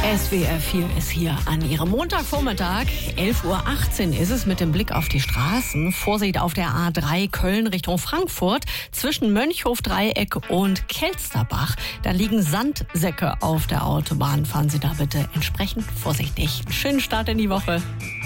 SWR 4 ist hier an Ihrem Montagvormittag. 11:18 Uhr ist es mit dem Blick auf die Straßen. Vorsicht auf der A3 Köln Richtung Frankfurt. Zwischen Mönchhof-Dreieck und Kelsterbach. Da liegen Sandsäcke auf der Autobahn. Fahren Sie da bitte entsprechend vorsichtig. Schönen Start in die Woche.